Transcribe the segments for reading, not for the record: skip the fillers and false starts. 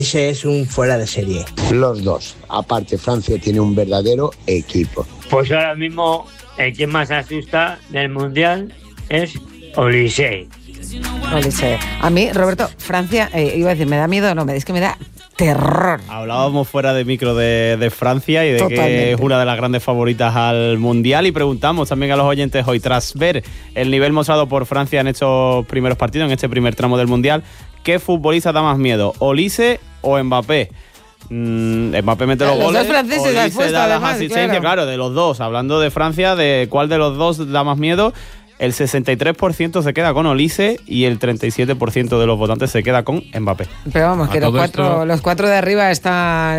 Ese es un fuera de serie. Los dos. Aparte, Francia tiene un verdadero equipo. Pues ahora mismo el que más asusta del Mundial es Olise. A mí, Roberto, Francia, iba a decir, ¿me da miedo? No, es que me da terror. Hablábamos fuera de micro de Francia y de que es una de las grandes favoritas al Mundial, y preguntamos también a los oyentes hoy, tras ver el nivel mostrado por Francia en estos primeros partidos, en este primer tramo del Mundial, ¿qué futbolista da más miedo, Olise o Mbappé? Mbappé mete los goles, dos franceses has puesto, da las además, asistencias, claro, de los dos. Hablando de Francia, ¿de cuál de los dos da más miedo? El 63% se queda con Olise y el 37% de los votantes se queda con Mbappé. Pero vamos, que los cuatro de arriba están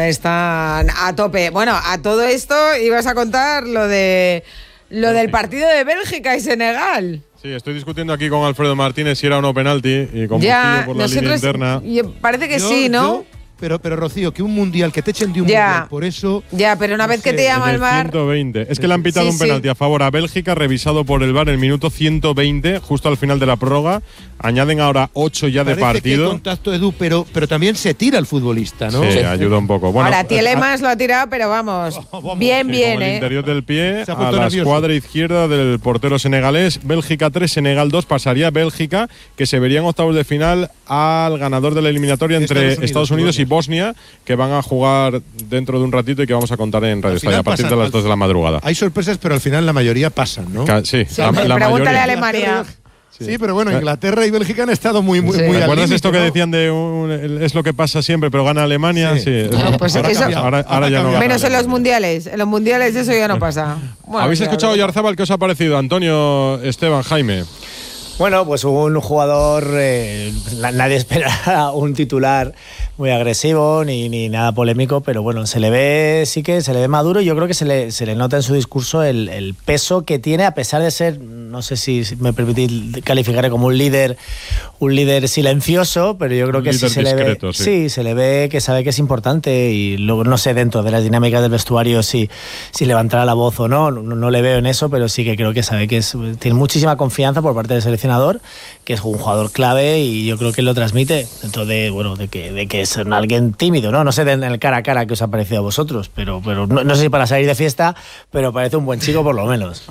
a tope. Bueno, a todo esto ibas a contar lo del partido de Bélgica y Senegal. Sí, estoy discutiendo aquí con Alfredo Martínez si era o no penalti y con Bustillo por la línea interna. Parece que sí, ¿no? Pero Rocío, que un mundial, que te echen de un mundial, por eso… Ya, pero una vez que te llama el VAR… 120. Es que le han pitado un penalti a favor a Bélgica, revisado por el VAR en el minuto 120, justo al final de la prórroga. Añaden ahora 8 ya de partido. Que contacto, Edu, pero también se tira el futbolista, ¿no? Sí, ayuda un poco. Bueno, ahora Tielemans lo ha tirado, pero vamos, bien, con el interior del pie a la escuadra izquierda del portero senegalés. Bélgica 3, Senegal 2. Pasaría Bélgica, que se vería en octavos de final al ganador de la eliminatoria entre Estados Unidos y Bosnia, que van a jugar dentro de un ratito y que vamos a contar en Radio Estadio a partir de las 2 de la madrugada. Hay sorpresas, pero al final la mayoría pasan, ¿no? Sí, la pregúntale a Alemania. Sí, pero bueno, Inglaterra y Bélgica han estado muy ¿Te acuerdas límite, esto que ¿no? decían de es lo que pasa siempre, pero gana Alemania? Sí. No, pues ahora ya no. Menos en los mundiales. En los mundiales eso ya no pasa. Bueno, ¿habéis escuchado Oyarzábal? ¿Qué os ha parecido? Antonio, Esteban, Jaime. Bueno, pues un jugador, nadie espera un titular muy agresivo ni nada polémico, pero bueno, se le ve maduro, y yo creo que se le nota en su discurso el peso que tiene, a pesar de ser, no sé si me permitís calificarle como un líder silencioso, pero yo creo que sí se discreto, le ve, sí, se le ve que sabe que es importante, y luego no sé dentro de las dinámicas del vestuario si levantará la voz o no le veo en eso, pero sí que creo que sabe que tiene muchísima confianza por parte del seleccionador, que es un jugador clave, y yo creo que lo transmite dentro de que es alguien tímido, ¿no? No sé en el cara a cara que os ha parecido a vosotros, pero no sé si para salir de fiesta, pero parece un buen chico por lo menos.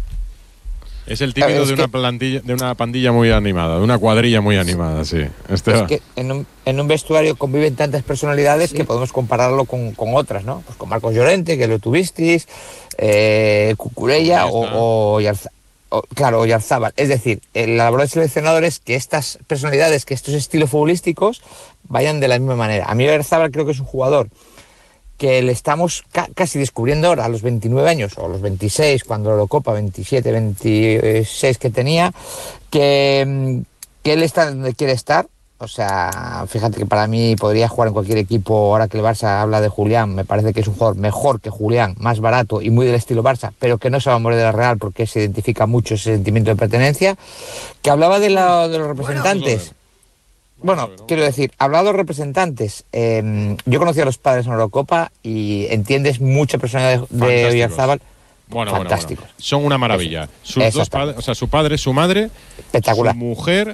Es el tímido de una pandilla muy animada, de una cuadrilla muy animada, sí. Es que en un vestuario conviven tantas personalidades que podemos compararlo con otras, ¿no? Pues con Marcos Llorente, que lo tuvisteis, Cucurella o Oyarzábal. Es decir, la labor del seleccionador es que estas personalidades, que estos estilos futbolísticos vayan de la misma manera. A mí Oyarzábal creo que es un jugador que le estamos casi descubriendo ahora a los 29 años, o a los 26, cuando la Eurocopa, 27, 26 que tenía, que él está donde quiere estar. O sea, fíjate que para mí podría jugar en cualquier equipo. Ahora que el Barça habla de Julián, me parece que es un jugador mejor que Julián, más barato y muy del estilo Barça, pero que no se va a morir de la Real porque se identifica mucho ese sentimiento de pertenencia. Que hablaba de los representantes. Bueno, quiero decir, hablaba de los representantes. Yo conocí a los padres en la Eurocopa y entiendes mucha personalidad de Oyarzábal. Fantásticos. Bueno. Son una maravilla. Sus dos padres, o sea, su padre, su madre, espectacular. Su mujer.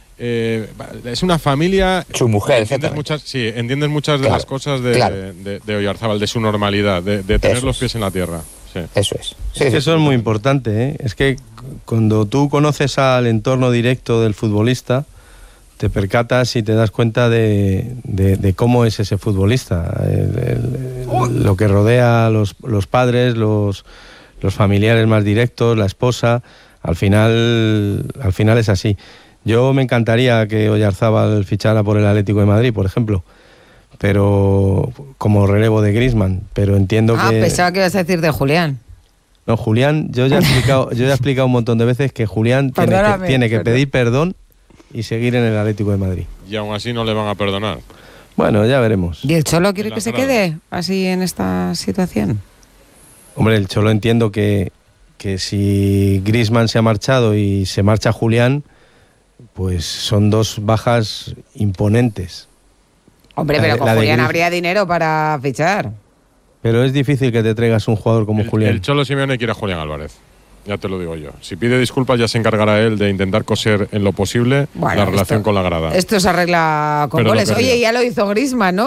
Es una familia. Su mujer, entiendes muchas de las cosas de Oyarzábal, de su normalidad, de tener los pies en la tierra. Sí. Eso es. Eso es muy importante, ¿eh? Es que cuando tú conoces al entorno directo del futbolista, te percatas y te das cuenta de cómo es ese futbolista, lo que rodea a los padres, los familiares más directos, la esposa. Al final es así. Yo me encantaría que Oyarzábal fichara por el Atlético de Madrid, por ejemplo, pero como relevo de Griezmann, pero entiendo que… pensaba que ibas a decir de Julián. No, Julián, yo ya he explicado un montón de veces que Julián tiene que pedir perdón y seguir en el Atlético de Madrid. Y aún así no le van a perdonar. Bueno, ya veremos. ¿Y el Cholo quiere que se quede así en esta situación? Hombre, el Cholo entiendo que si Griezmann se ha marchado y se marcha Julián, pues son dos bajas imponentes. Hombre, pero con Julián habría dinero para fichar. Pero es difícil que te traigas un jugador como Julián. El Cholo Simeone quiere a Julián Álvarez. Ya te lo digo yo. Si pide disculpas ya se encargará él de intentar coser en lo posible la relación con la grada. Esto se arregla con goles. Oye, ya lo hizo Griezmann, ¿no?